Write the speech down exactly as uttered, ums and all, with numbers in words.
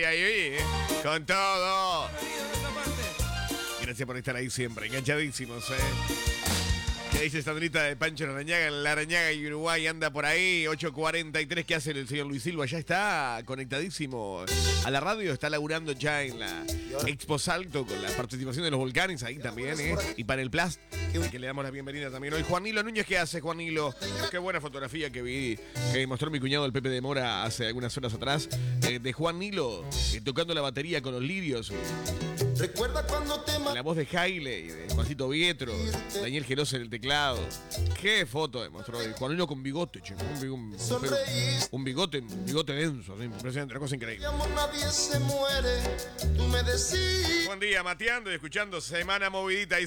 ahí, ahí, ahí. Con todo. Gracias por estar ahí siempre, enganchadísimos, eh. ¿Qué dice Sandrita de Pancho Larañaga? La Arañaga y Uruguay anda por ahí, ocho cuarenta y tres. ¿Qué hace el señor Luis Silva? Ya está conectadísimo a la radio, está laburando ya en la Expo Salto con la participación de los volcanes ahí también, ¿eh? Y para el Plus, que le damos la bienvenida también hoy. Juan Nilo Núñez, ¿qué hace, Juan Nilo? Qué buena fotografía que vi, que mostró mi cuñado el Pepe de Mora hace algunas horas atrás, eh, de Juan Nilo eh, tocando la batería con los lirios. Recuerda cuando te La voz de Jaile, de Juancito Vietro, Daniel Geroz en el teclado. Qué foto demostró hoy. Juan Nilo con bigote, che, un, un, un bigote, un bigote denso, así, impresionante, una cosa increíble. Nadie se muere, tú me decís. Buen día, mateando y escuchando Semana Movidita.